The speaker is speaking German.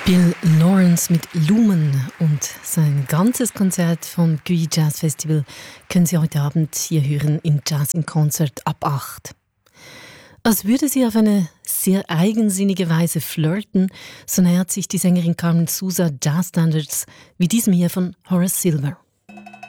Bill Lawrence mit Lumen und sein ganzes Konzert vom Guy Jazz Festival können Sie heute Abend hier hören in Jazz in Concert ab 8. Als würde sie auf eine sehr eigensinnige Weise flirten, so nähert sich die Sängerin Carmen Sousa Jazzstandards wie diesem hier von Horace Silver.